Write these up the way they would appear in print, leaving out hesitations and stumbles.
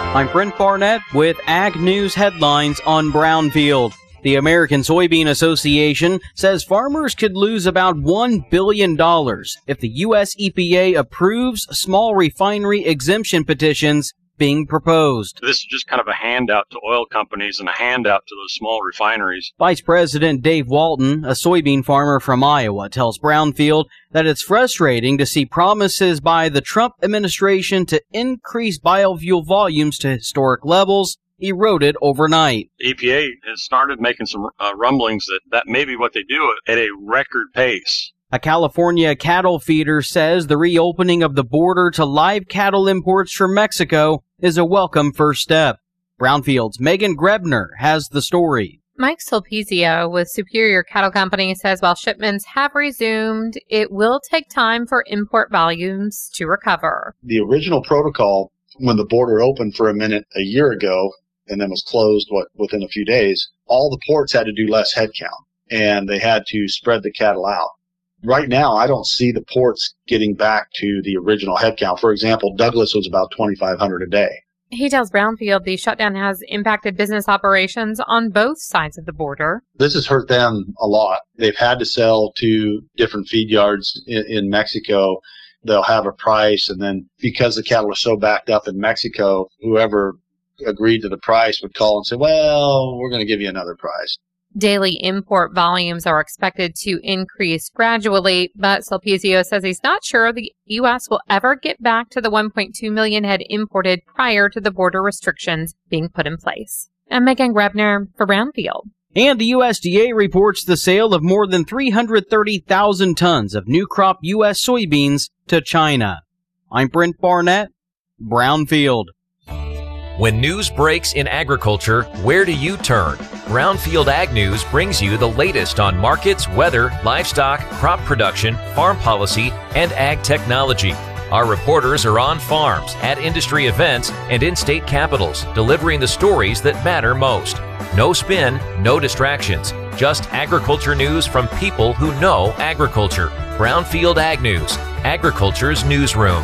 I'm Brent Barnett with Ag News headlines on Brownfield. The American Soybean Association says farmers could lose about $1 billion if the U.S. EPA approves small refinery exemption petitions being proposed. This is just kind of a handout to oil companies and a handout to those small refineries. Vice President Dave Walton, a soybean farmer from Iowa, tells Brownfield that it's frustrating to see promises by the Trump administration to increase biofuel volumes to historic levels eroded overnight. The EPA has started making some rumblings that may be what they do at a record pace. A California cattle feeder says the reopening of the border to live cattle imports from Mexico is a welcome first step. Brownfield's Megan Grebner has the story. Mike Sulpizio with Superior Cattle Company says while shipments have resumed, it will take time for import volumes to recover. The original protocol, when the border opened for a minute a year ago and then was closed within a few days, all the ports had to do less headcount and they had to spread the cattle out. Right now, I don't see the ports getting back to the original headcount. For example, Douglas was about 2,500 a day. He tells Brownfield the shutdown has impacted business operations on both sides of the border. This has hurt them a lot. They've had to sell to different feed yards in Mexico. They'll have a price, and then because the cattle are so backed up in Mexico, whoever agreed to the price would call and say, well, we're going to give you another price. Daily import volumes are expected to increase gradually, but Sulpizio says he's not sure the U.S. will ever get back to the 1.2 million head imported prior to the border restrictions being put in place. I'm Megan Grebner for Brownfield. And the USDA reports the sale of more than 330,000 tons of new crop U.S. soybeans to China. I'm Brent Barnett, Brownfield. When news breaks in agriculture, where do you turn? Brownfield Ag News brings you the latest on markets, weather, livestock, crop production, farm policy, and ag technology. Our reporters are on farms, at industry events, and in state capitals, delivering the stories that matter most. No spin, no distractions, just agriculture news from people who know agriculture. Brownfield Ag News, agriculture's newsroom.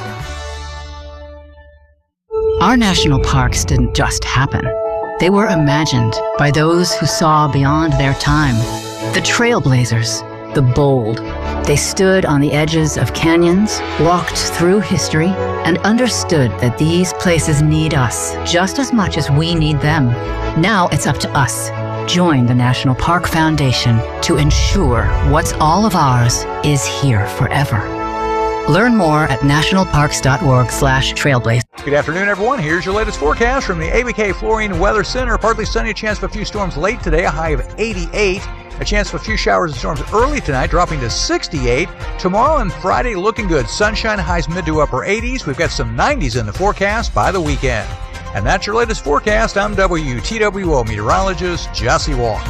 Our national parks didn't just happen. They were imagined by those who saw beyond their time. The trailblazers, the bold. They stood on the edges of canyons, walked through history, and understood that these places need us just as much as we need them. Now it's up to us. Join the National Park Foundation to ensure what's all of ours is here forever. Learn more at nationalparks.org/trailblaze. Good afternoon, everyone. Here's your latest forecast from the ABK Flooring Weather Center. Partly sunny, a chance for a few storms late today, a high of 88. A chance for a few showers and storms early tonight, dropping to 68. Tomorrow and Friday looking good. Sunshine, highs mid to upper 80s. We've got some 90s in the forecast by the weekend. And that's your latest forecast. I'm WTWO meteorologist Jesse Walk.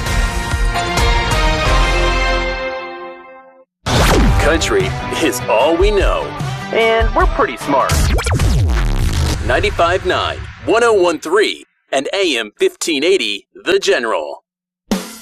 Country is all we know. And we're pretty smart. 95.9, 101.3, and AM 1580, The General.